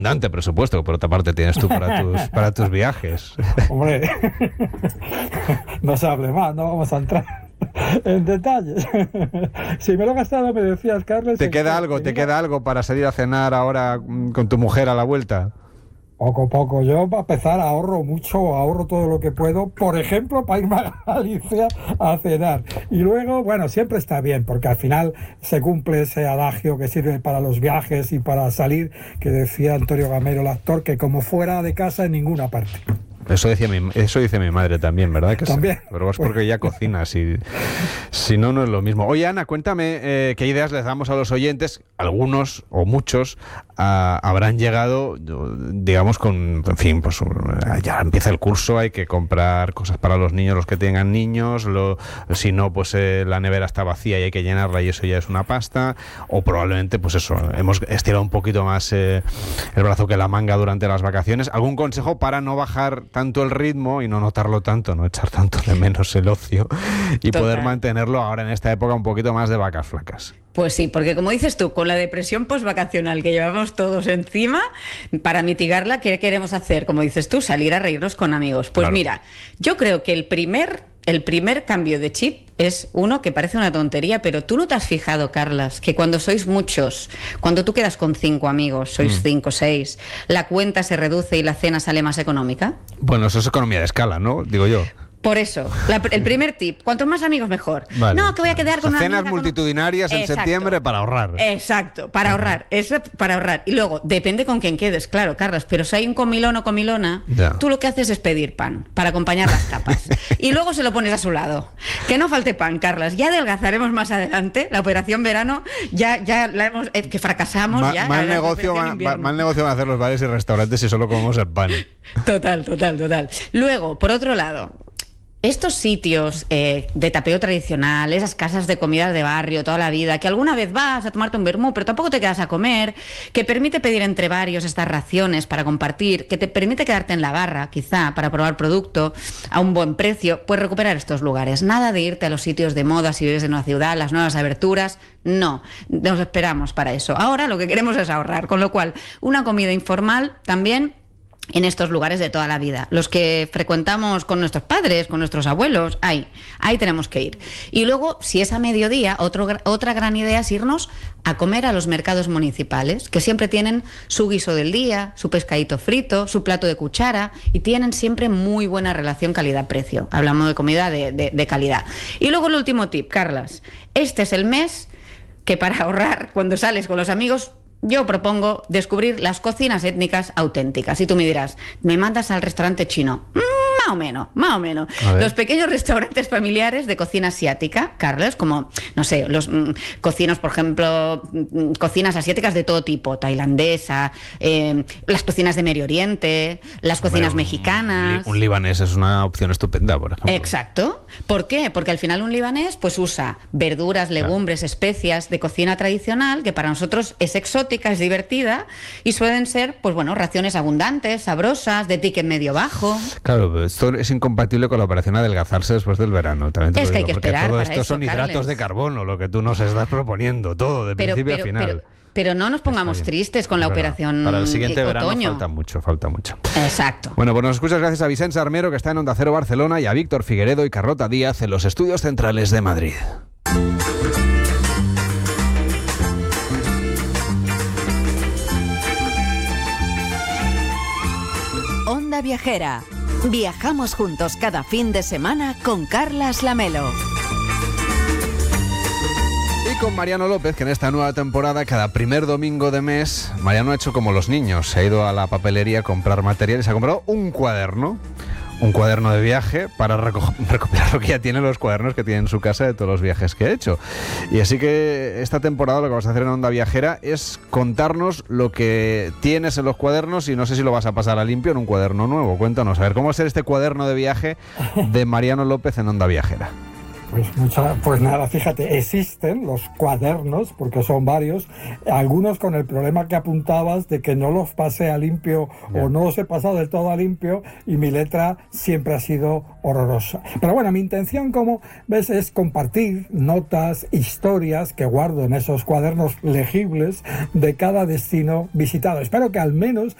Dante presupuesto que por otra parte tienes tú para tus viajes. Hombre, no se hable más, no vamos a entrar en detalles. Si me lo he gastado, me decías, Carles... ¿Te queda algo para salir a cenar ahora con tu mujer a la vuelta? Poco. Yo, para empezar, ahorro todo lo que puedo, por ejemplo, para irme a Galicia a cenar. Y luego, bueno, siempre está bien, porque al final se cumple ese adagio que sirve para los viajes y para salir, que decía Antonio Gamero, el actor, que como fuera de casa en ninguna parte. Eso dice mi madre también, ¿verdad? Que también. Pero es porque ella cocina, si no, no es lo mismo. Oye, Ana, cuéntame qué ideas les damos a los oyentes. Algunos o muchos habrán llegado, digamos, en fin, pues ya empieza el curso, hay que comprar cosas para los niños, los que tengan niños, si no, pues la nevera está vacía y hay que llenarla y eso ya es una pasta, o probablemente, pues eso, hemos estirado un poquito más el brazo que la manga durante las vacaciones. ¿Algún consejo para no bajar tanto el ritmo y no notarlo tanto, no echar tanto de menos el ocio y poder mantenerlo ahora en esta época un poquito más de vacas flacas? Pues sí, porque como dices tú, con la depresión postvacacional que llevamos todos encima, para mitigarla, ¿qué queremos hacer? Como dices tú, salir a reírnos con amigos. Pues claro. Mira, yo creo que el primer cambio de chip es uno que parece una tontería, pero tú no te has fijado, Carlas, que cuando sois muchos, cuando tú quedas con 5 amigos, sois 5 o 6, la cuenta se reduce y la cena sale más económica. Bueno, eso es economía de escala, ¿no? Digo yo. Por eso, el primer tip, cuantos más amigos mejor. Vale. No, que voy a quedar con una cenas amiga, multitudinarias en septiembre para ahorrar. Exacto, para ahorrar, eso para ahorrar. Y luego, depende con quién quedes, claro, Carlos, pero si hay un comilón o comilona, tú lo que haces es pedir pan para acompañar las tapas. Y luego se lo pones a su lado. Que no falte pan, Carlas. Ya adelgazaremos más adelante, la operación verano, ya la hemos, que fracasamos. Mal negocio van a hacer los bares y restaurantes si solo comemos el pan. Total. Luego, por otro lado, estos sitios de tapeo tradicional, esas casas de comida de barrio toda la vida, que alguna vez vas a tomarte un vermú, pero tampoco te quedas a comer, que permite pedir entre varios estas raciones para compartir, que te permite quedarte en la barra, quizá, para probar producto a un buen precio, pues recuperar estos lugares. Nada de irte a los sitios de moda si vives en una ciudad, las nuevas aberturas, no, nos esperamos para eso. Ahora lo que queremos es ahorrar, con lo cual, una comida informal también en estos lugares de toda la vida. Los que frecuentamos con nuestros padres, con nuestros abuelos, ahí tenemos que ir. Y luego, si es a mediodía, otra gran idea es irnos a comer a los mercados municipales, que siempre tienen su guiso del día, su pescadito frito, su plato de cuchara, y tienen siempre muy buena relación calidad-precio. Hablamos de comida de calidad. Y luego el último tip, Carlas. Este es el mes que para ahorrar, cuando sales con los amigos, yo propongo descubrir las cocinas étnicas auténticas. Y tú me dirás, ¿me mandas al restaurante chino? Más o menos. Los pequeños restaurantes familiares de cocina asiática, Carlos, como, no sé, los cocinos, por ejemplo, cocinas asiáticas de todo tipo, tailandesa, las cocinas de Medio Oriente, las cocinas mexicanas. Un libanés es una opción estupenda, por ejemplo. Exacto. ¿Por qué? Porque al final un libanés pues usa verduras, legumbres, especias de cocina tradicional, que para nosotros es exótica, es divertida, y suelen ser, pues bueno, raciones abundantes, sabrosas, de ticket medio bajo. Claro, esto es incompatible con la operación adelgazarse después del verano. También es que hay que esperar todo para esto eso, son hidratos Carles. De carbono, lo que tú nos estás proponiendo, todo, de principio a final. Pero no nos pongamos tristes con la operación para el siguiente otoño. Verano falta mucho. Exacto. Bueno, pues nos escuchas gracias a Vicente Armero, que está en Onda Cero Barcelona, y a Víctor Figueredo y Carlota Díaz en los estudios centrales de Madrid. Onda Viajera. Viajamos juntos cada fin de semana con Carlas Lamelo. Y con Mariano López, que en esta nueva temporada, cada primer domingo de mes, Mariano ha hecho como los niños. Se ha ido a la papelería a comprar materiales, ha comprado un cuaderno de viaje para recopilar lo que ya tiene, los cuadernos que tiene en su casa de todos los viajes que ha hecho. Y así que esta temporada lo que vamos a hacer en Onda Viajera es contarnos lo que tienes en los cuadernos, y no sé si lo vas a pasar a limpio en un cuaderno nuevo. Cuéntanos, a ver, ¿cómo va a ser este cuaderno de viaje de Mariano López en Onda Viajera? Pues nada, fíjate, existen los cuadernos, porque son varios, algunos con el problema que apuntabas de que no los pasé a limpio o no los he pasado del todo a limpio y mi letra siempre ha sido horrorosa. Pero bueno, mi intención, como ves, es compartir notas, historias que guardo en esos cuadernos legibles de cada destino visitado. Espero que al menos